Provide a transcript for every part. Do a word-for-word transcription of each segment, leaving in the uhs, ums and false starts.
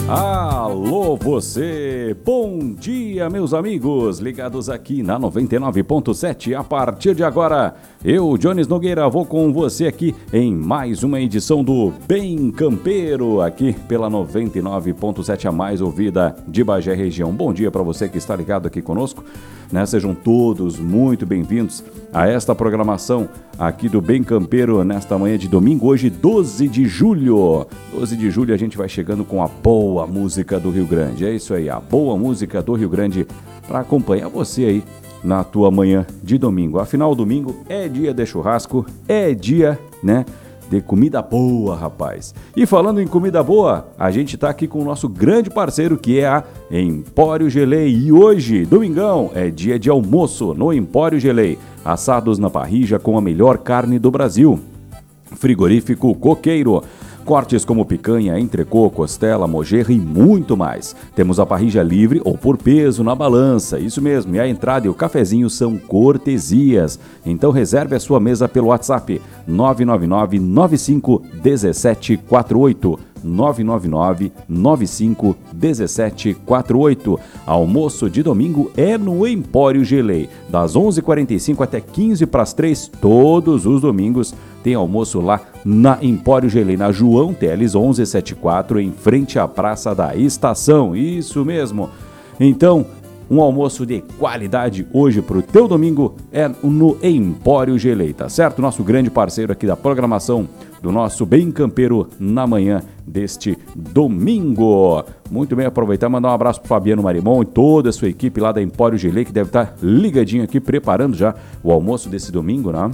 Alô você, bom dia meus amigos, ligados aqui na noventa e nove ponto sete. A partir de agora, eu, Jones Nogueira, vou com você aqui em mais uma edição do Bem Campeiro, aqui pela noventa e nove ponto sete, a mais ouvida de Bagé região. Bom dia para você que está ligado aqui conosco, né? Sejam todos muito bem-vindos a esta programação aqui do Bem Campeiro nesta manhã de domingo, hoje doze de julho. doze de julho a gente vai chegando com a boa música do Rio Grande. É isso aí, a boa música do Rio Grande para acompanhar você aí na tua manhã de domingo. Afinal, domingo é dia de churrasco, é dia, né, de comida boa, rapaz. E falando em comida boa, a gente tá aqui com o nosso grande parceiro que é a Empório Gelei. E hoje, domingão, é dia de almoço no Empório Gelei. Assados na parrilla com a melhor carne do Brasil. Frigorífico Coqueiro. Cortes como picanha, entrecô, costela, mojerra e muito mais. Temos a parrilla livre ou por peso na balança. Isso mesmo, e a entrada e o cafezinho são cortesias. Então reserve a sua mesa pelo WhatsApp nove nove nove, nove cinco um sete quatro oito. nove nove nove, nove cinco um sete quatro oito. Almoço de domingo é no Empório Gelei, das onze e quarenta e cinco até quinze para as três, todos os domingos tem almoço lá na Empório Gelei, na João Teles onze setenta e quatro, em frente à Praça da Estação. Isso mesmo. Então, um almoço de qualidade hoje para o teu domingo é no Empório Gelei, tá certo? Nosso grande parceiro aqui da programação do nosso Bem Campeiro na manhã deste domingo. Muito bem, aproveitar e mandar um abraço para Fabiano Marimon e toda a sua equipe lá da Empório Gelei, que deve estar ligadinho aqui, preparando já o almoço desse domingo, né?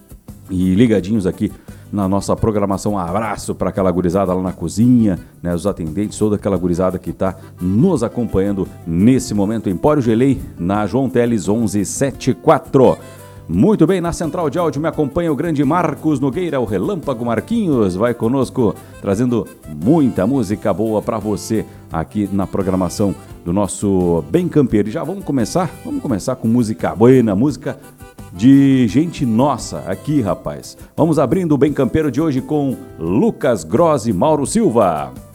E ligadinhos aqui na nossa programação. Um abraço para aquela gurizada lá na cozinha, né, os atendentes, toda aquela gurizada que está nos acompanhando nesse momento. Empório Gelei, na João Teles onze setenta e quatro. Muito bem, na central de áudio me acompanha o grande Marcos Nogueira, o Relâmpago Marquinhos, vai conosco trazendo muita música boa para você aqui na programação do nosso Bem Campeiro. E já vamos começar? Vamos começar com música buena, música de gente nossa aqui, rapaz. Vamos abrindo o Bem Campeiro de hoje com Lucas Gross e Mauro Silva.